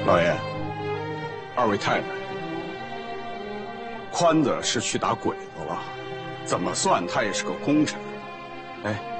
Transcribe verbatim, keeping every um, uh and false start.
老爷，二位太太，宽子是去打鬼子了，怎么算他也是个功臣。哎。